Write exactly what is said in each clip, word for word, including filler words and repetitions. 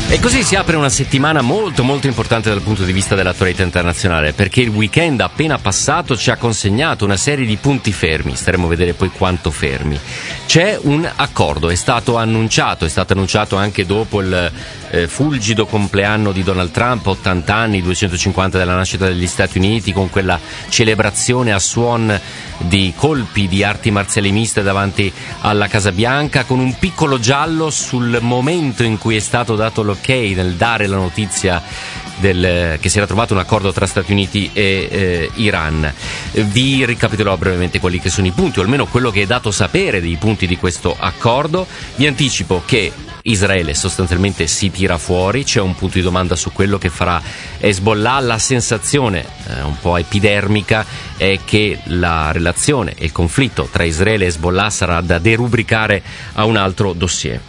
E così si apre una settimana molto molto importante dal punto di vista dell'attualità internazionale, perché il weekend appena passato ci ha consegnato una serie di punti fermi. Staremo a vedere poi quanto fermi. C'è un accordo, è stato annunciato, è stato annunciato anche dopo il eh, fulgido compleanno di Donald Trump, ottanta anni, duecentocinquanta della nascita degli Stati Uniti, con quella celebrazione a suon di colpi di arti marziali miste davanti alla Casa Bianca, con un piccolo giallo sul momento in cui è stato dato l'ok nel dare la notizia del, che si era trovato un accordo tra Stati Uniti e eh, Iran. Vi ricapitolerò brevemente quelli che sono i punti, o almeno quello che è dato sapere dei punti di questo accordo. Vi anticipo che Israele sostanzialmente si tira fuori, c'è un punto di domanda su quello che farà Hezbollah. La sensazione eh, un po' epidermica è che la relazione e il conflitto tra Israele e Hezbollah sarà da derubricare a un altro dossier.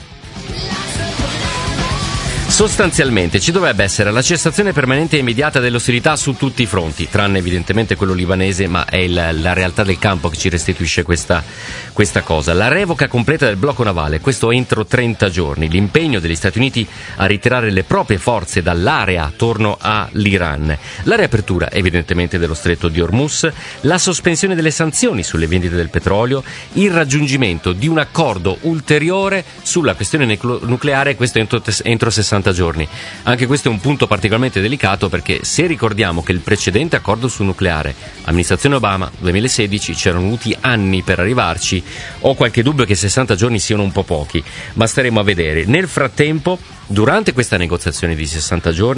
Sostanzialmente ci dovrebbe essere la cessazione permanente e immediata delle ostilità su tutti i fronti, tranne evidentemente quello libanese, ma è il, la realtà del campo che ci restituisce questa, questa cosa. La revoca completa del blocco navale, questo entro trenta giorni. L'impegno degli Stati Uniti a ritirare le proprie forze dall'area attorno all'Iran. La riapertura evidentemente dello stretto di Hormuz, la sospensione delle sanzioni sulle vendite del petrolio, il raggiungimento di un accordo ulteriore sulla questione nucleare, questo entro, entro sessanta giorni. Anche questo è un punto particolarmente delicato, perché se ricordiamo che il precedente accordo sul nucleare, amministrazione Obama duemilasedici, c'erano voluti anni per arrivarci, ho qualche dubbio che sessanta giorni siano un po' pochi, ma staremo a vedere. Nel frattempo, durante questa negoziazione di sessanta giorni,